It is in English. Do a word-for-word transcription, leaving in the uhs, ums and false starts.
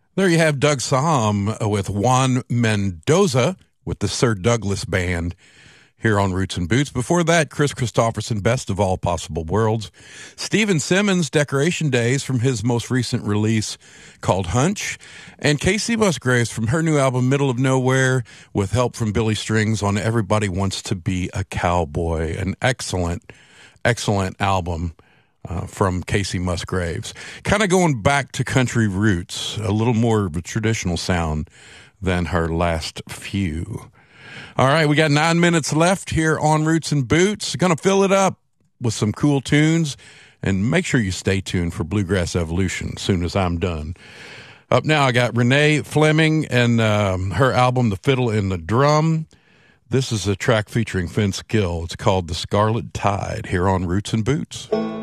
There you have Doug Sahm with Juan Mendoza with the Sir Douglas Band here on Roots and Boots. Before that, Chris Christopherson, Best of All Possible Worlds. Stephen Simmons, Decoration Days from his most recent release called Hunch. And Casey Musgraves from her new album, Middle of Nowhere, with help from Billy Strings on Everybody Wants to Be a Cowboy. An excellent, excellent album. Uh, from Casey Musgraves. Kind of going back to country roots, a little more of a traditional sound than her last few. All right, we got nine minutes left here on Roots and Boots. Going to fill it up with some cool tunes, and make sure you stay tuned for Bluegrass Evolution as soon as I'm done. Up now, I got Renee Fleming and um, her album, The Fiddle and the Drum. This is a track featuring Vince Gill. It's called The Scarlet Tide here on Roots and Boots.